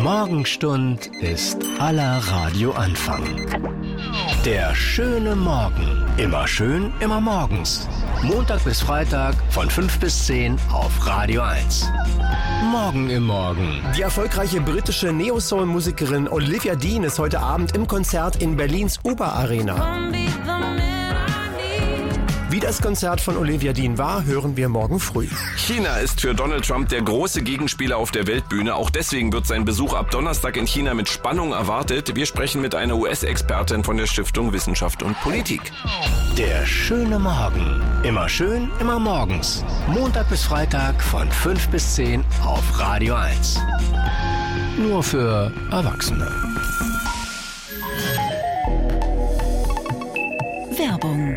Morgenstund ist aller Radioanfang. Der schöne Morgen. Immer schön, immer morgens. Montag bis Freitag von 5 bis 10 auf Radio 1. Morgen im Morgen. Die erfolgreiche britische Neo-Soul-Musikerin Olivia Dean ist heute Abend im Konzert in Berlins Oper-Arena. Wie das Konzert von Olivia Dean war, hören wir morgen früh. China ist für Donald Trump der große Gegenspieler auf der Weltbühne. Auch deswegen wird sein Besuch ab Donnerstag in China mit Spannung erwartet. Wir sprechen mit einer US-Expertin von der Stiftung Wissenschaft und Politik. Der schöne Morgen. Immer schön, immer morgens. Montag bis Freitag von 5 bis 10 auf Radio 1. Nur für Erwachsene. Werbung.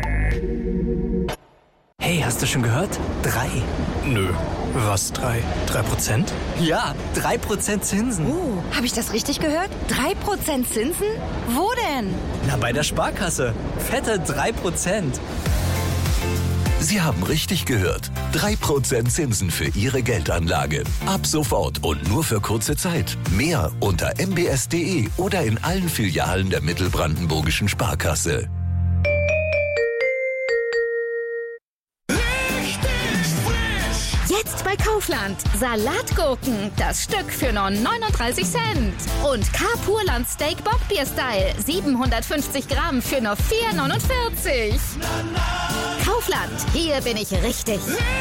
Hey, hast du schon gehört? 3. Nö. Was 3? 3%? Ja, 3% Zinsen. Habe ich das richtig gehört? 3% Zinsen? Wo denn? Na, bei der Sparkasse. Fette 3%. Sie haben richtig gehört. 3% Zinsen für Ihre Geldanlage. Ab sofort und nur für kurze Zeit. Mehr unter mbs.de oder in allen Filialen der Mittelbrandenburgischen Sparkasse. Jetzt bei Kaufland. Salatgurken, das Stück für nur 39 Cent. Und K-Purland Steak Bockbier-Style, 750 Gramm für nur 4,49. Kaufland, hier bin ich richtig.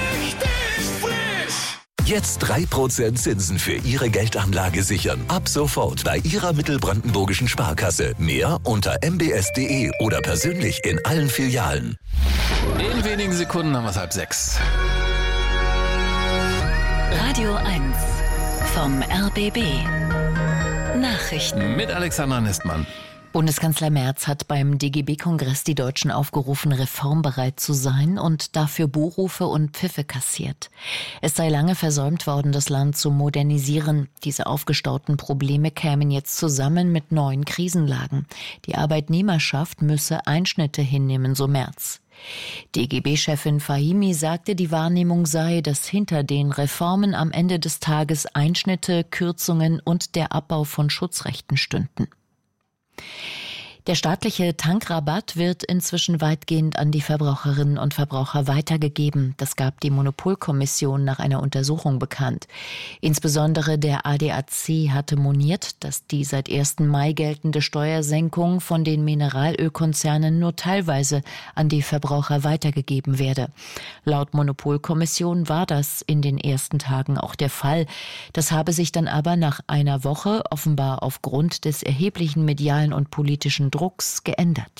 Jetzt 3% Zinsen für Ihre Geldanlage sichern. Ab sofort bei Ihrer Mittelbrandenburgischen Sparkasse. Mehr unter mbs.de oder persönlich in allen Filialen. In wenigen Sekunden haben wir es 5:30. Radio 1 vom RBB. Nachrichten. Mit Alexandra Nistmann. Bundeskanzler Merz hat beim DGB-Kongress die Deutschen aufgerufen, reformbereit zu sein und dafür Buhrufe und Pfiffe kassiert. Es sei lange versäumt worden, das Land zu modernisieren. Diese aufgestauten Probleme kämen jetzt zusammen mit neuen Krisenlagen. Die Arbeitnehmerschaft müsse Einschnitte hinnehmen, so Merz. DGB-Chefin Fahimi sagte, die Wahrnehmung sei, dass hinter den Reformen am Ende des Tages Einschnitte, Kürzungen und der Abbau von Schutzrechten stünden. Der staatliche Tankrabatt wird inzwischen weitgehend an die Verbraucherinnen und Verbraucher weitergegeben. Das gab die Monopolkommission nach einer Untersuchung bekannt. Insbesondere der ADAC hatte moniert, dass die seit 1. Mai geltende Steuersenkung von den Mineralölkonzernen nur teilweise an die Verbraucher weitergegeben werde. Laut Monopolkommission war das in den ersten Tagen auch der Fall. Das habe sich dann aber nach einer Woche offenbar aufgrund des erheblichen medialen und politischen Drucks geändert.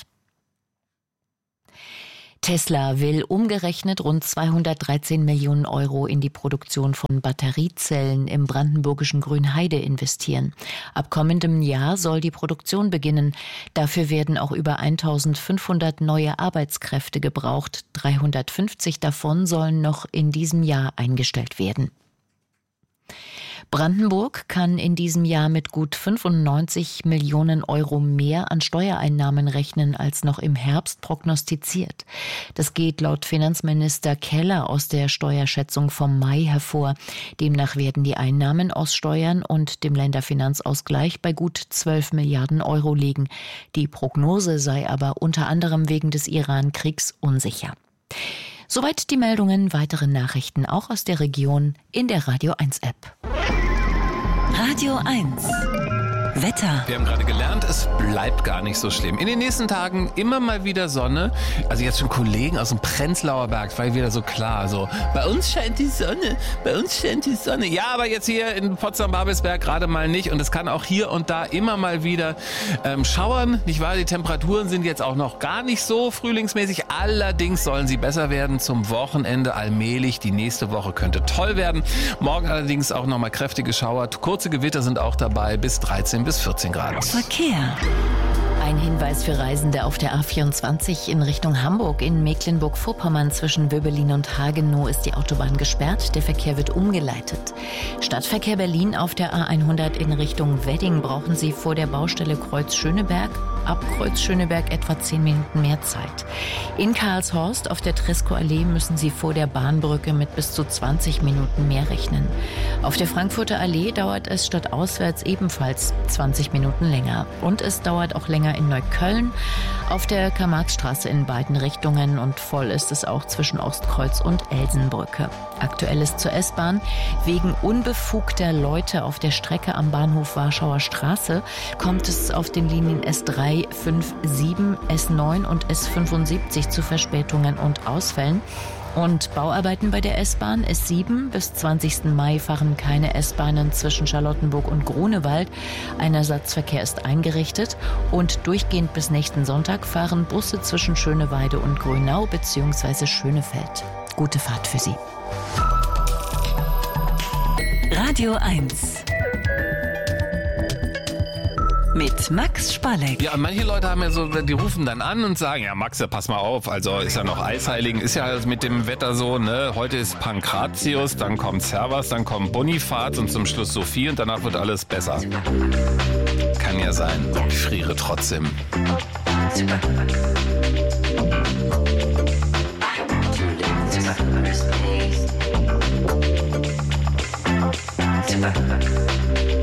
Tesla will umgerechnet rund 213 Millionen Euro in die Produktion von Batteriezellen im brandenburgischen Grünheide investieren. Ab kommendem Jahr soll die Produktion beginnen. Dafür werden auch über 1500 neue Arbeitskräfte gebraucht. 350 davon sollen noch in diesem Jahr eingestellt werden. Brandenburg kann in diesem Jahr mit gut 95 Millionen Euro mehr an Steuereinnahmen rechnen als noch im Herbst prognostiziert. Das geht laut Finanzminister Keller aus der Steuerschätzung vom Mai hervor. Demnach werden die Einnahmen aus Steuern und dem Länderfinanzausgleich bei gut 12 Milliarden Euro liegen. Die Prognose sei aber unter anderem wegen des Iran-Kriegs unsicher. Soweit die Meldungen, weitere Nachrichten auch aus der Region in der Radio 1 App. Radio 1 Wetter. Wir haben gerade gelernt, es bleibt gar nicht so schlimm. In den nächsten Tagen immer mal wieder Sonne. Also jetzt schon Kollegen aus dem Prenzlauer Berg, weil wieder so klar, so, bei uns scheint die Sonne, bei uns scheint die Sonne. Ja, aber jetzt hier in Potsdam-Babelsberg gerade mal nicht. Und es kann auch hier und da immer mal wieder schauern, nicht wahr? Die Temperaturen sind jetzt auch noch gar nicht so frühlingsmäßig. Allerdings sollen sie besser werden zum Wochenende allmählich. Die nächste Woche könnte toll werden. Morgen allerdings auch nochmal kräftige Schauer. Kurze Gewitter sind auch dabei, bis 13 bis 14 Grad. Verkehr. Ein Hinweis für Reisende auf der A24 in Richtung Hamburg. In Mecklenburg-Vorpommern zwischen Wöbelin und Hagenow ist die Autobahn gesperrt. Der Verkehr wird umgeleitet. Stadtverkehr Berlin auf der A100 in Richtung Wedding brauchen Sie vor der Baustelle Kreuz Schöneberg ab Kreuz-Schöneberg etwa 10 Minuten mehr Zeit. In Karlshorst auf der Tresco-Allee müssen Sie vor der Bahnbrücke mit bis zu 20 Minuten mehr rechnen. Auf der Frankfurter Allee dauert es stadtauswärts ebenfalls 20 Minuten länger. Und es dauert auch länger in Neukölln, auf der Karl-Marx-Straße in beiden Richtungen, und voll ist es auch zwischen Ostkreuz und Elsenbrücke. Aktuell ist zur S-Bahn: wegen unbefugter Leute auf der Strecke am Bahnhof Warschauer Straße kommt es auf den Linien S3, 5, 7, S9 und S75 zu Verspätungen und Ausfällen. Und Bauarbeiten bei der S-Bahn. S7 bis 20. Mai fahren keine S-Bahnen zwischen Charlottenburg und Grunewald. Ein Ersatzverkehr ist eingerichtet. Und durchgehend bis nächsten Sonntag fahren Busse zwischen Schöneweide und Grünau bzw. Schönefeld. Gute Fahrt für Sie. Radio 1 mit Max Spalleck. Ja, manche Leute haben ja so, die rufen dann an und sagen, ja Max, pass mal auf, also ist ja noch Eisheiligen, ist ja mit dem Wetter so, ne? Heute ist Pankratius, dann kommt Servas, dann kommt Bonifaz und zum Schluss Sophie und danach wird alles besser. Kann ja sein, ich friere trotzdem.